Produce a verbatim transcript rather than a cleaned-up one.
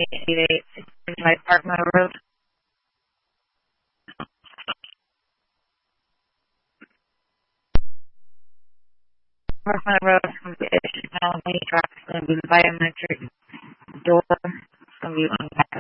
eight eight eight, sixty-five Park Meadow Road. Park Meadow Road is going to be issued now. Many trucks going to be the biometric door. It's going to be